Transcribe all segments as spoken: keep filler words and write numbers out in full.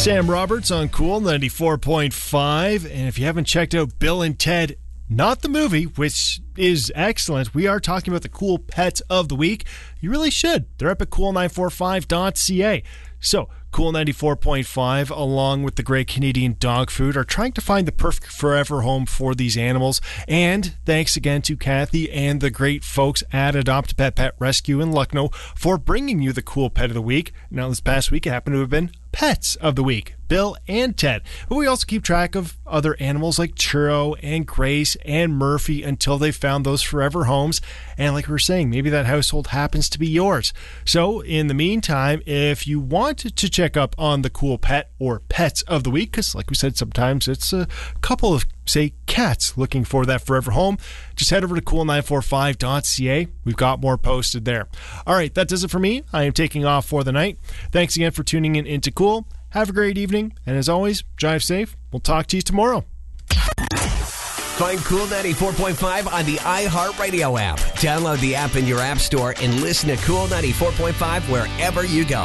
Sam Roberts on Cool ninety-four point five. And if you haven't checked out Bill and Ted, not the movie, which is excellent, we are talking about the cool pets of the week. You really should. They're up at cool nine four five dot c a. So, Cool ninety-four point five, along with the Great Canadian Dog Food, are trying to find the perfect forever home for these animals. And thanks again to Kathy and the great folks at Adopt a Pet Pet Rescue in Lucknow for bringing you the cool pet of the week. Now, this past week, it happened to have been Pets of the Week, Bill and Ted. But we also keep track of other animals like Churro and Grace and Murphy until they found those forever homes. And like we were saying, maybe that household happens to be yours. So in the meantime, if you want to check up on the cool pet or pets of the week, because like we said, sometimes it's a couple of, say, cats looking for that forever home, just head over to cool nine four five dot c a. We've got more posted there. All right, that does it for me. I am taking off for the night. Thanks again for tuning in into Cool. Have a great evening, and as always, drive safe. We'll talk to you tomorrow. Find Cool ninety-four point five on the iHeartRadio app. Download the app in your app store and listen to Cool ninety-four point five wherever you go.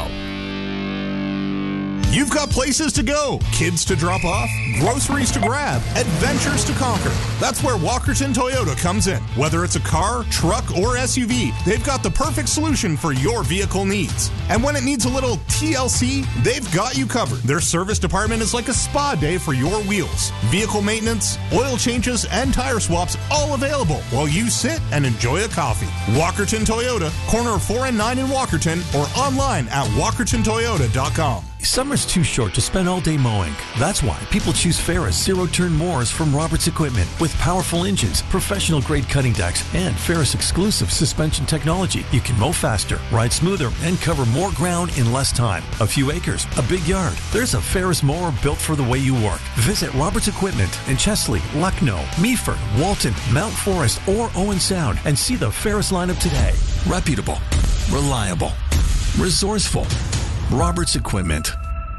You've got places to go, kids to drop off, groceries to grab, adventures to conquer. That's where Walkerton Toyota comes in. Whether it's a car, truck, or S U V, they've got the perfect solution for your vehicle needs. And when it needs a little T L C, they've got you covered. Their service department is like a spa day for your wheels. Vehicle maintenance, oil changes, and tire swaps all available while you sit and enjoy a coffee. Walkerton Toyota, corner of four and nine in Walkerton, or online at walkerton toyota dot com. Summer's too short to spend all day mowing. That's why people choose Ferris zero-turn mowers from Roberts Equipment. With powerful engines, professional-grade cutting decks, and Ferris exclusive suspension technology, you can mow faster, ride smoother, and cover more ground in less time. A few acres, a big yard. There's a Ferris mower built for the way you work. Visit Roberts Equipment in Chesley, Lucknow, Meaford, Walton, Mount Forest, or Owen Sound and see the Ferris lineup today. Reputable, reliable, resourceful. Roberts Equipment.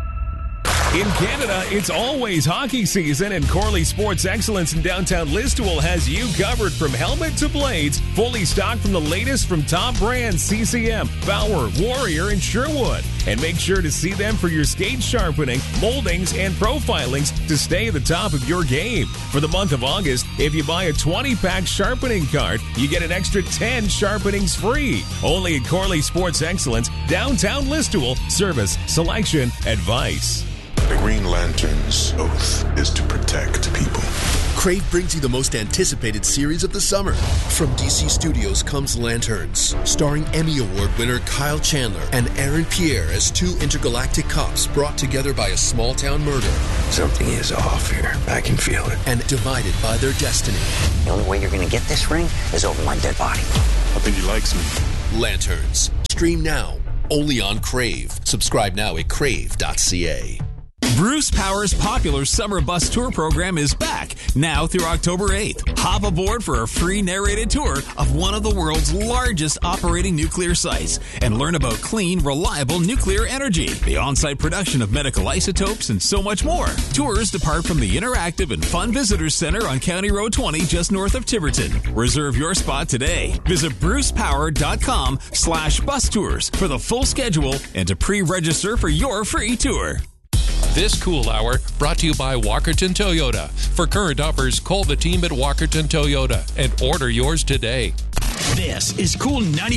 In Canada, it's always hockey season, and Corley Sports Excellence in downtown Listowel has you covered from helmet to blades, fully stocked from the latest from top brands C C M, Bauer, Warrior, and Sherwood. And make sure to see them for your skate sharpening, moldings, and profilings to stay at the top of your game. For the month of August, if you buy a twenty-pack sharpening card, you get an extra ten sharpenings free. Only at Corley Sports Excellence, downtown Listowel. Service, selection, advice. The Green Lantern's oath is to protect people. Crave brings you the most anticipated series of the summer. From D C Studios comes Lanterns, starring Emmy Award winner Kyle Chandler and Aaron Pierre as two intergalactic cops brought together by a small-town murder. Something is off here. I can feel it. And divided by their destiny. The only way you're going to get this ring is over my dead body. I think he likes me. Lanterns. Stream now. Only on Crave. Subscribe now at crave dot c a. Bruce Power's popular summer bus tour program is back, now through October eighth. Hop aboard for a free narrated tour of one of the world's largest operating nuclear sites and learn about clean, reliable nuclear energy, the on-site production of medical isotopes, and so much more. Tours depart from the interactive and fun Visitors Center on County Road twenty just north of Tiverton. Reserve your spot today. Visit brucepower.com slash bus tours for the full schedule and to pre-register for your free tour. This Cool Hour brought to you by Walkerton Toyota. For current offers, call the team at Walkerton Toyota and order yours today. This is Cool ninety.